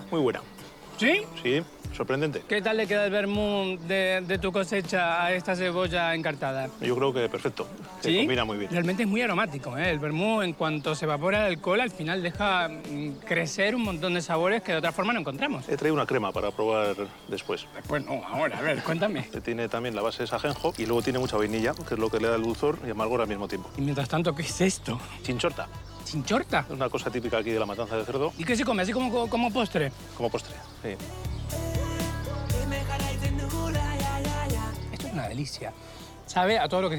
muy buena. ¿Sí? Sí, sorprendente. ¿Qué tal le queda el vermú de tu cosecha a esta cebolla encartada? Yo creo que perfecto. Se ¿Sí? combina muy bien. Realmente es muy aromático, ¿eh? El vermú, en cuanto se evapora el alcohol, al final deja crecer un montón de sabores que de otra forma no encontramos. He traído una crema para probar después. Pues no, ahora, a ver, cuéntame. Tiene también la base es ajenjo y luego tiene mucha vainilla, que es lo que le da el dulzor y amargor al mismo tiempo. Y mientras tanto, ¿qué es esto? Chinchorta. ¿Chinchorta? Es una cosa típica aquí de la matanza de cerdo, ¿Y qué se come? ¿Así como postre? como postre. Sí. Esto es una delicia. Sabe a todo lo que